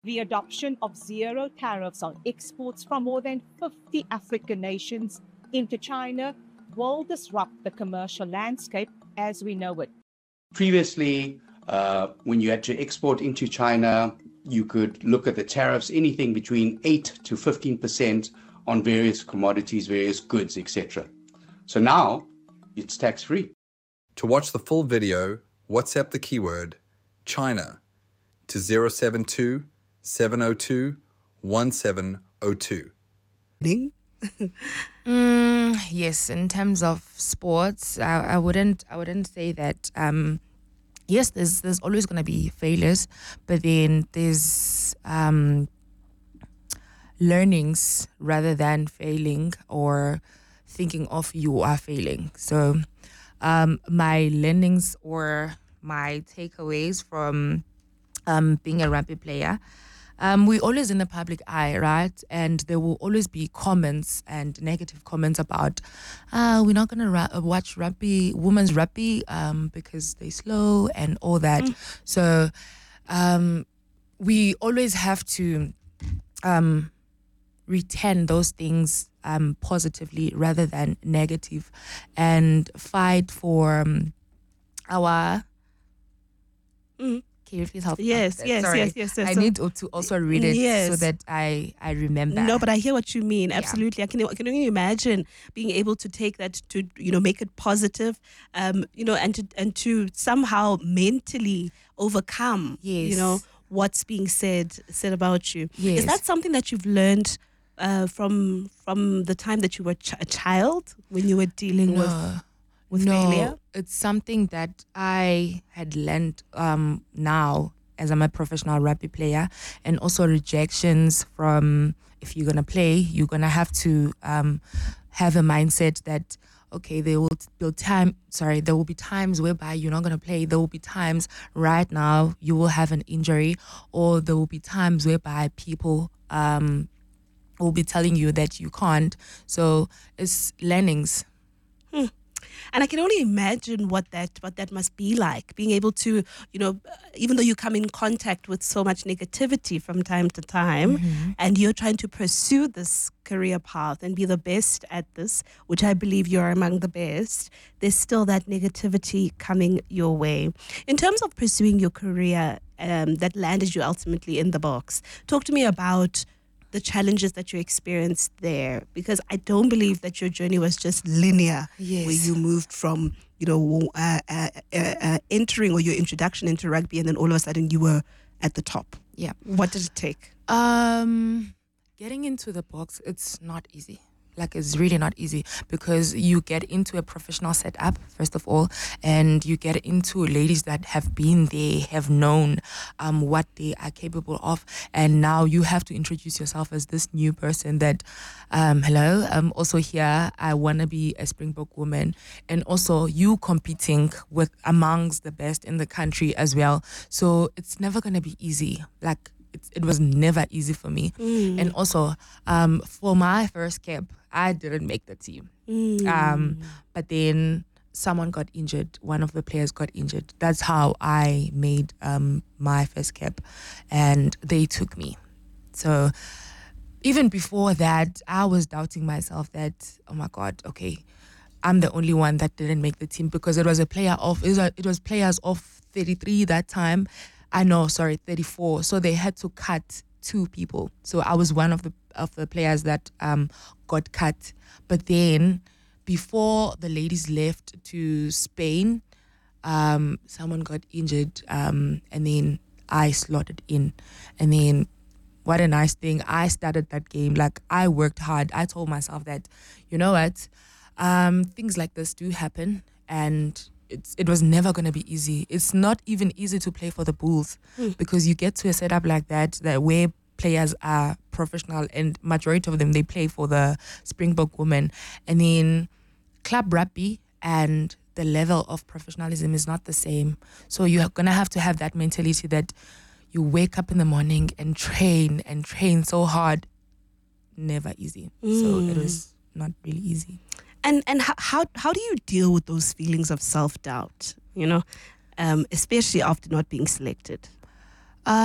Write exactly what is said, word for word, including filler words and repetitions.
the adoption of zero tariffs on exports from more than fifty African nations into China will disrupt the commercial landscape as we know it. Previously, uh, when you had to export into China, you could look at the tariffs, anything between eight to fifteen percent on various commodities, various goods, et cetera. So now it's tax-free. To watch the full video, WhatsApp the keyword China to zero seven two, seven zero two, one seven zero two. mm, yes, in terms of sports, I, I wouldn't I wouldn't say that um yes, there's there's always gonna be failures, but then there's um learnings rather than failing or thinking of you are failing. So um my learnings or my takeaways from um being a rugby player, um we're always in the public eye, right? And there will always be comments and negative comments about uh we're not gonna ra- watch rugby, women's rugby, um because they're slow and all that. Mm. So um we always have to um return those things um, positively rather than negative, and fight for um, our. Mm. Can you please help? Yes, yes, Sorry. yes, yes, yes. I so, need to also read it yes. so that I, I remember. No, but I hear what you mean. Absolutely. Yeah. I can I can only imagine being able to take that to, you know, make it positive, um, you know, and to and to somehow mentally overcome, yes. you know, what's being said said about you. Yes. Is that something that you've learned uh, from from the time that you were ch- a child when you were dealing no. with with no, failure? It's something that I had learned um, now as I'm a professional rugby player, and also rejections from, if you're gonna play, you're gonna have to um, have a mindset that, okay, there will be time. Sorry, there will be times whereby you're not gonna play. There will be times right now you will have an injury, or there will be times whereby people um, will be telling you that you can't. So it's learnings. Hmm. And I can only imagine what that what that must be like, being able to, you know, even though you come in contact with so much negativity from time to time, mm-hmm. and you're trying to pursue this career path and be the best at this, which I believe you're among the best, there's still that negativity coming your way. In terms of pursuing your career um, that landed you ultimately in the box, talk to me about the challenges that you experienced there, because I don't believe that your journey was just linear, yes. where you moved from, you know, uh, uh, uh, uh, entering or your introduction into rugby, and then all of a sudden you were at the top. Yeah. What did it take? Um, getting into the box, it's not easy. Like, it's really not easy, because you get into a professional setup, first of all, and you get into ladies that have been there, have known um, what they are capable of, and now you have to introduce yourself as this new person that, um, hello, I'm also here, I want to be a Springbok woman, and also you competing with amongst the best in the country as well. So it's never going to be easy. Like, It, it was never easy for me. Mm. And also, um, for my first camp, I didn't make the team. Mm. Um, but then someone got injured. One of the players got injured. That's how I made um, my first camp. And they took me. So even before that, I was doubting myself that, oh my God, okay, I'm the only one that didn't make the team, because it was a player of, it was, a, it was players of thirty-three that time. I know, sorry, thirty-four. So they had to cut two people. So I was one of the of the players that um got cut. But then before the ladies left to Spain, um, someone got injured, um, and then I slotted in. And then what a nice thing. I started that game. Like, I worked hard. I told myself that, you know what, um, things like this do happen, and It's, it was never going to be easy. It's not even easy to play for the Bulls, mm. because you get to a setup like that, that where players are professional, and majority of them, they play for the Springbok women. And then club rugby and the level of professionalism is not the same. So you're going to have to have that mentality that you wake up in the morning and train and train so hard. Never easy. Mm. So it was not really easy. And and how, how how do you deal with those feelings of self-doubt, you know, um, especially after not being selected?